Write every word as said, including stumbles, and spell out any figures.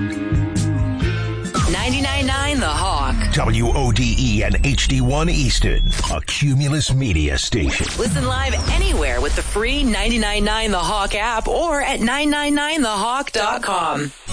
ninety-nine point nine The Hawk. W O D E and H D one Easton, a Cumulus Media station. Listen live anywhere with the free ninety-nine point nine The Hawk app or at nine nine nine the hawk dot com.